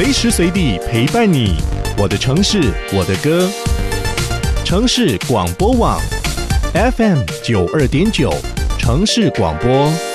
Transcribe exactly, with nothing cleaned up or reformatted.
随时随地陪伴你。我的城市，我的歌。城市广播网 F M 九二点九，城市广播。